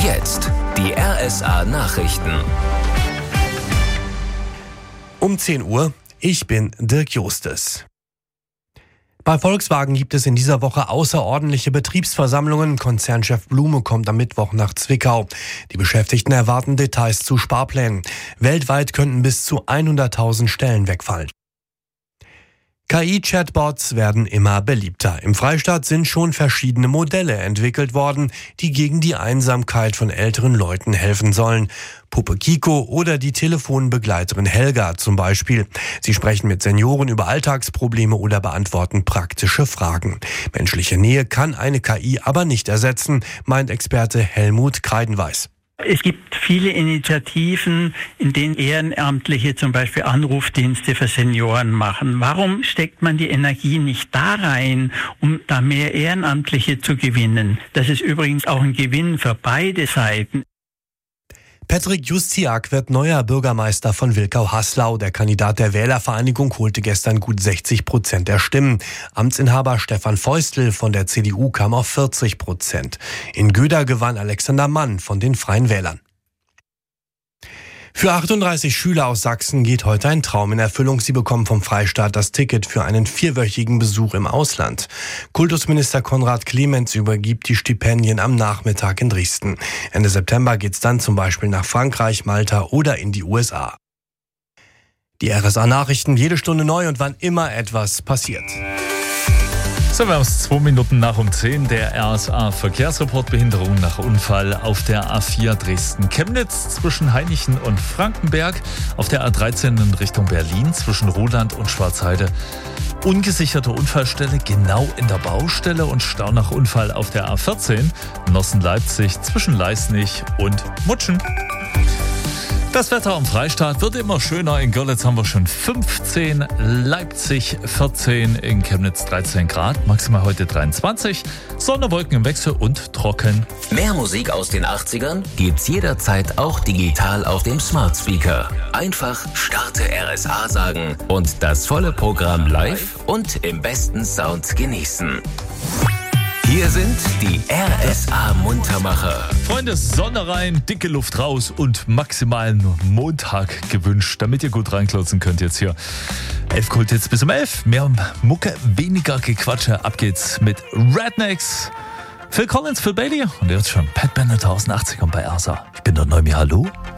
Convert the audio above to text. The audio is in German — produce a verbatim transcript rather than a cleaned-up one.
Jetzt die R S A-Nachrichten. Um zehn Uhr, ich bin Dirk Justes. Bei Volkswagen gibt es in dieser Woche außerordentliche Betriebsversammlungen. Konzernchef Blume kommt am Mittwoch nach Zwickau. Die Beschäftigten erwarten Details zu Sparplänen. Weltweit könnten bis zu hunderttausend Stellen wegfallen. K I-Chatbots werden immer beliebter. Im Freistaat sind schon verschiedene Modelle entwickelt worden, die gegen die Einsamkeit von älteren Leuten helfen sollen. Puppe Kiko oder die Telefonbegleiterin Helga zum Beispiel. Sie sprechen mit Senioren über Alltagsprobleme oder beantworten praktische Fragen. Menschliche Nähe kann eine K I aber nicht ersetzen, meint Experte Helmut Kreidenweiß. Es gibt viele Initiativen, in denen Ehrenamtliche zum Beispiel Anrufdienste für Senioren machen. Warum steckt man die Energie nicht da rein, um da mehr Ehrenamtliche zu gewinnen? Das ist übrigens auch ein Gewinn für beide Seiten. Patrick Justiak wird neuer Bürgermeister von Wilkau-Haslau. Der Kandidat der Wählervereinigung holte gestern gut sechzig Prozent der Stimmen. Amtsinhaber Stefan Feustel von der C D U kam auf vierzig Prozent. In Göda gewann Alexander Mann von den Freien Wählern. Für achtunddreißig Schüler aus Sachsen geht heute ein Traum in Erfüllung. Sie bekommen vom Freistaat das Ticket für einen vierwöchigen Besuch im Ausland. Kultusminister Konrad Clemens übergibt die Stipendien am Nachmittag in Dresden. Ende September geht's dann zum Beispiel nach Frankreich, Malta oder in die U S A. Die R S A-Nachrichten jede Stunde neu und wann immer etwas passiert. So, wir haben es zwei Minuten nach um zehn. Der R S A-Verkehrsreport: Behinderung nach Unfall auf der A vier Dresden-Chemnitz zwischen Hainichen und Frankenberg, auf der A dreizehn in Richtung Berlin zwischen Roland und Schwarzheide. Ungesicherte Unfallstelle genau in der Baustelle und Stau nach Unfall auf der A vierzehn Nossen-Leipzig zwischen Leisnig und Mutschen. Das Wetter am Freistaat wird immer schöner. In Görlitz haben wir schon fünfzehn, Leipzig vierzehn, in Chemnitz dreizehn Grad, maximal heute dreiundzwanzig. Sonne, Wolken im Wechsel und trocken. Mehr Musik aus den achtzigern gibt's jederzeit auch digital auf dem Smart Speaker. Einfach Starte R S A sagen und das volle Programm live und im besten Sound genießen. Hier sind die R S A-Muntermacher. Freunde, Sonne rein, dicke Luft raus und maximalen Montag gewünscht, damit ihr gut reinklotzen könnt jetzt hier. elf Kult jetzt bis um elf. Mehr Mucke, weniger Gequatsche. Ab geht's mit Rednecks. Phil Collins, Phil Bailey und jetzt schon Pat Bennett aus den achtzigern bei R S A. Ich bin der Neumi, hallo.